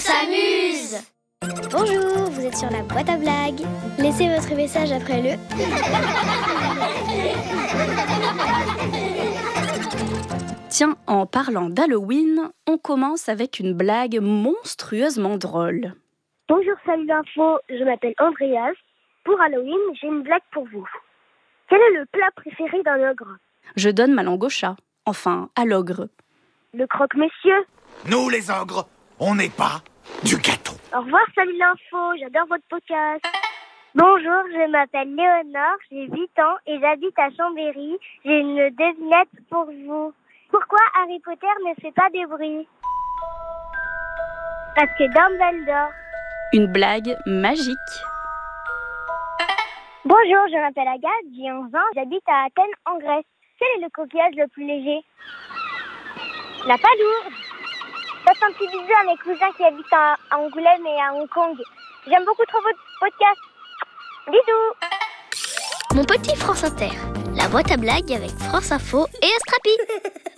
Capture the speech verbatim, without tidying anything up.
s'amuse. Bonjour, vous êtes sur la boîte à blagues. Laissez votre message après le... Tiens, en parlant d'Halloween, on commence avec une blague monstrueusement drôle. Bonjour, salut l'info, je m'appelle Andreas. Pour Halloween, j'ai une blague pour vous. Quel est le plat préféré d'un ogre? Je donne ma langue au chat, enfin à l'ogre. Le croque-monsieur. Nous, les ogres, on n'est pas du gâteau. Au revoir, salut l'info, j'adore votre podcast. Bonjour, je m'appelle Léonore, j'ai huit ans et j'habite à Chambéry. J'ai une devinette pour vous. Pourquoi Harry Potter ne fait pas de bruit? Parce que Dumbledore. Une blague magique. Bonjour, je m'appelle Agathe, j'ai onze ans, j'habite à Athènes en Grèce. Quel est le coquillage le plus léger? La palourde. Passe un petit bisou à mes cousins qui habitent à Angoulême et à Hong Kong. J'aime beaucoup trop votre podcast. Bisous. Mon petit France Inter, la boîte à blagues avec France Info et Astrapi.